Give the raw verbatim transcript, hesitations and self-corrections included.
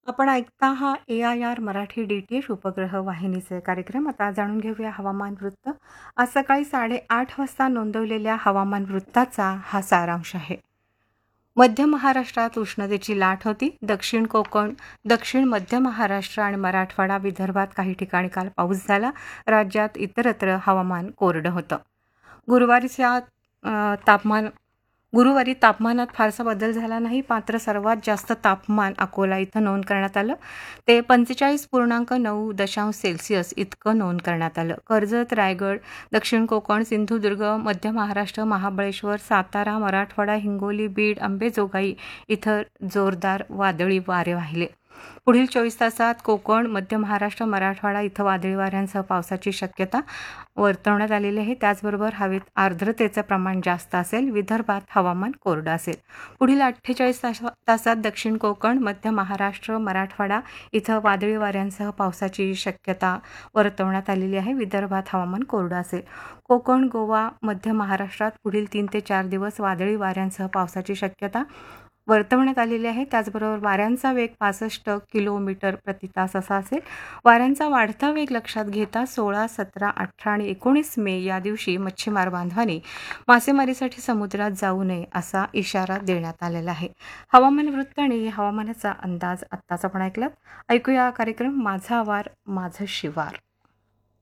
आपण ऐकता हा ए I R Marathi D T H उपग्रह वाहिनीचे कार्यक्रम. आता जाणून घेऊया हवामान वृत्त. आज सकाळी साडेआठ वाजता नोंदवलेल्या हवामान वृत्ताचा हा सारांश आहे. मध्य महाराष्ट्रात उष्णतेची लाट होती. दक्षिण कोकण, दक्षिण मध्य महाराष्ट्र आणि मराठवाडा, विदर्भात काही ठिकाणी काल पाऊस झाला. राज्यात इतरत्र हवामान कोरडं होतं. गुरुवारीच्या अ, तापमान गुरुवारी तापमानात फारसा बदल झाला नाही, मात्र सर्वात जास्त तापमान अकोला इथं नोंद करण्यात आलं. ते पंचेचाळीस पूर्णांक नऊ दशांश सेल्सिअस इतकं नोंद करण्यात आलं. कर्जत, रायगड, दक्षिण कोकण, सिंधुदुर्ग, मध्य महाराष्ट्र, महाबळेश्वर, सातारा, मराठवाडा, हिंगोली, बीड, अंबेजोगाई इथं जोरदार वादळी वारे वाहिले. पुढील चोवीस तासात कोकण, मध्य महाराष्ट्र, मराठवाडा इथं वादळी वाऱ्यांसह पावसाची शक्यता वर्तवण्यात आलेली आहे. त्याचबरोबर हवेत आर्द्रतेचं प्रमाण जास्त असेल. विदर्भात हवामान कोरडं असेल. पुढील अठ्ठेचाळीस तास तासात दक्षिण कोकण, मध्य महाराष्ट्र, मराठवाडा इथं वादळी वाऱ्यांसह पावसाची शक्यता वर्तवण्यात आलेली आहे. विदर्भात हवामान कोरडं असेल. कोकण, गोवा, मध्य महाराष्ट्रात पुढील तीन ते चार दिवस वादळी वाऱ्यांसह पावसाची शक्यता वर्तवण्यात आलेली आहे. त्याचबरोबर वाऱ्यांचा वेग पासष्ट किलोमीटर प्रति तास असा असेल. वाऱ्यांचा वाढता वेग लक्षात घेता सोळा, सतरा, अठरा आणि एकोणीस मे या दिवशी मच्छीमार बांधवांनी मासेमारीसाठी समुद्रात जाऊ नये असा इशारा देण्यात आलेला आहे. हवामान वृत्त आणि हवामानाचा अंदाज आत्ताच आपण ऐकलात. ऐकूया कार्यक्रम माझा वार माझं शिवार.